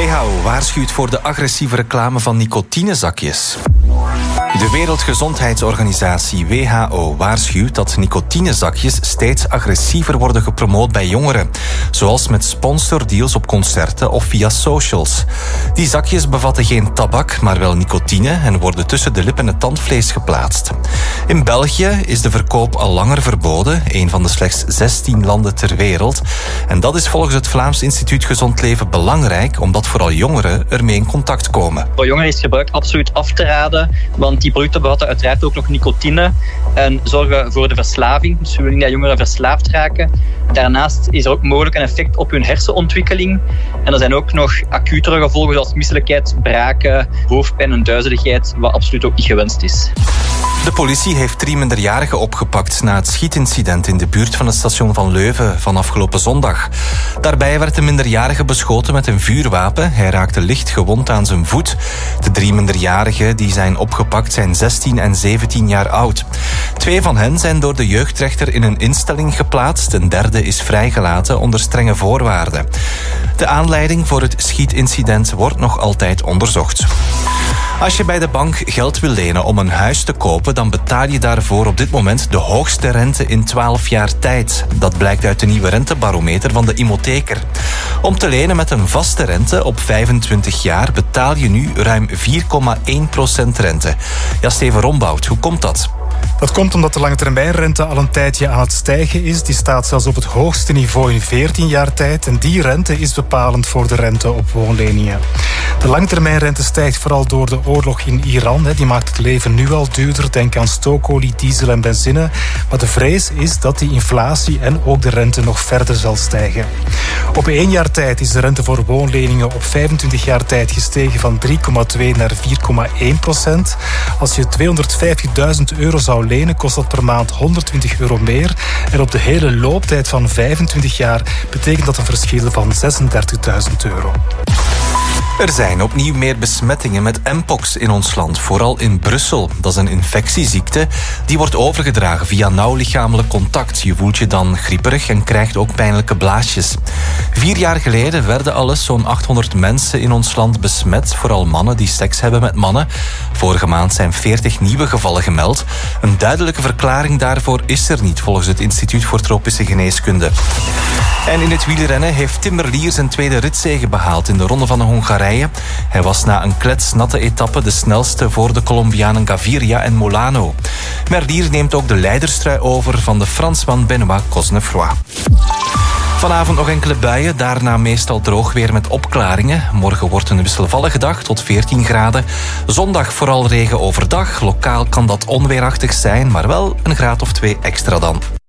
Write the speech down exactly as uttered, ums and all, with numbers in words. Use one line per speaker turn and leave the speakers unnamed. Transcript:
W H O waarschuwt voor de agressieve reclame van nicotinezakjes. De Wereldgezondheidsorganisatie W H O waarschuwt dat nicotinezakjes steeds agressiever worden gepromoot bij jongeren, zoals met sponsordeals op concerten of via socials. Die zakjes bevatten geen tabak, maar wel nicotine en worden tussen de lip en het tandvlees geplaatst. In België is de verkoop al langer verboden, een van de slechts zestien landen ter wereld. En dat is volgens het Vlaams Instituut Gezond Leven belangrijk, omdat vooral jongeren ermee in contact komen.
Voor jongeren is gebruik absoluut af te raden, want die producten bevatten uiteraard ook nog nicotine en zorgen voor de verslaving. Dus we willen niet dat jongeren verslaafd raken. Daarnaast is er ook mogelijk een effect op hun hersenontwikkeling. En er zijn ook nog acutere gevolgen zoals misselijkheid, braken, hoofdpijn en duizeligheid, wat absoluut ook niet gewenst is.
De politie heeft drie minderjarigen opgepakt na het schietincident in de buurt van het station van Leuven van afgelopen zondag. Daarbij werd de minderjarige beschoten met een vuurwapen. Hij raakte licht gewond aan zijn voet. De drie minderjarigen die zijn opgepakt zijn zestien en zeventien jaar oud. Twee van hen zijn door de jeugdrechter in een instelling geplaatst. Een derde is vrijgelaten onder strenge voorwaarden. De aanleiding voor het schietincident wordt nog altijd onderzocht. Als je bij de bank geld wil lenen om een huis te kopen, dan betaal je daarvoor op dit moment de hoogste rente in twaalf jaar tijd. Dat blijkt uit de nieuwe rentebarometer van de Imotheker. Om te lenen met een vaste rente op vijfentwintig jaar betaal je nu ruim vier komma één procent rente. Ja, Steven Rombout, hoe komt dat?
Dat komt omdat de langetermijnrente al een tijdje aan het stijgen is. Die staat zelfs op het hoogste niveau in veertien jaar tijd. En die rente is bepalend voor de rente op woonleningen. De langetermijnrente stijgt vooral door de oorlog in Iran. Die maakt het leven nu al duurder. Denk aan stookolie, diesel en benzine. Maar de vrees is dat die inflatie en ook de rente nog verder zal stijgen. Op één jaar tijd is de rente voor woonleningen op vijfentwintig jaar tijd gestegen van drie komma twee naar vier komma één procent. Als je tweehonderdvijftigduizend euro zou lenen, kost dat per maand honderdtwintig euro meer. En op de hele looptijd van vijfentwintig jaar betekent dat een verschil van zesendertigduizend euro.
Er zijn opnieuw meer besmettingen met mpox in ons land, vooral in Brussel. Dat is een infectieziekte die wordt overgedragen via nauw lichamelijk contact. Je voelt je dan grieperig en krijgt ook pijnlijke blaasjes. Vier jaar geleden werden al eens zo'n achthonderd mensen in ons land besmet, vooral mannen die seks hebben met mannen. Vorige maand zijn veertig nieuwe gevallen gemeld. Een duidelijke verklaring daarvoor is er niet, volgens het Instituut voor Tropische Geneeskunde. En in het wielrennen heeft Tim Merlier zijn tweede ritzege behaald in de Ronde van de Hongarije. Hij was na een kletsnatte etappe de snelste voor de Colombianen Gaviria en Molano. Merlier neemt ook de leiderstrui over van de Fransman Benoît Cosnefroy. Vanavond nog enkele buien, daarna meestal droog weer met opklaringen. Morgen wordt een wisselvallige dag tot veertien graden. Zondag vooral regen overdag. Lokaal kan dat onweerachtig zijn, maar wel een graad of twee extra dan.